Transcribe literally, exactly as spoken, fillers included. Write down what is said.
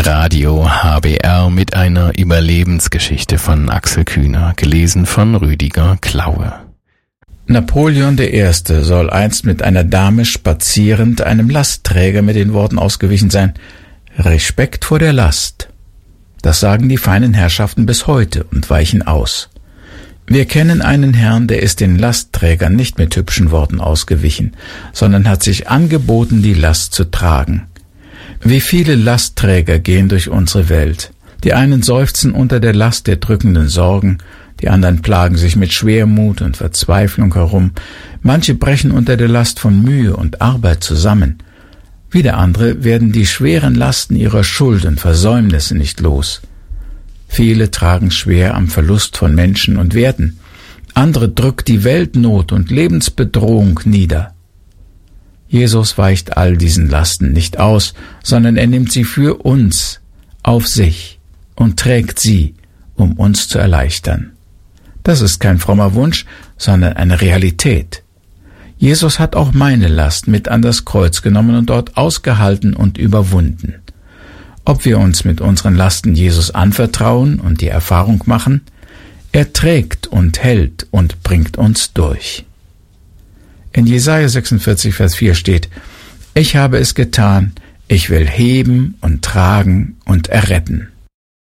Radio H B R mit einer Überlebensgeschichte von Axel Kühner, gelesen von Rüdiger Klaue. Napoleon der Erste soll einst mit einer Dame spazierend einem Lastträger mit den Worten ausgewichen sein: Respekt vor der Last. Das sagen die feinen Herrschaften bis heute und weichen aus. Wir kennen einen Herrn, der ist den Lastträgern nicht mit hübschen Worten ausgewichen, sondern hat sich angeboten, die Last zu tragen. Wie viele Lastträger gehen durch unsere Welt. Die einen seufzen unter der Last der drückenden Sorgen, die anderen plagen sich mit Schwermut und Verzweiflung herum, manche brechen unter der Last von Mühe und Arbeit zusammen. Wieder andere werden die schweren Lasten ihrer Schuld und Versäumnisse nicht los. Viele tragen schwer am Verlust von Menschen und Werten, andere drückt die Weltnot und Lebensbedrohung nieder. Jesus weicht all diesen Lasten nicht aus, sondern er nimmt sie für uns auf sich und trägt sie, um uns zu erleichtern. Das ist kein frommer Wunsch, sondern eine Realität. Jesus hat auch meine Last mit an das Kreuz genommen und dort ausgehalten und überwunden. Ob wir uns mit unseren Lasten Jesus anvertrauen und die Erfahrung machen, er trägt und hält und bringt uns durch. In Jesaja sechsundvierzig, Vers vier steht: Ich habe es getan, ich will heben und tragen und erretten.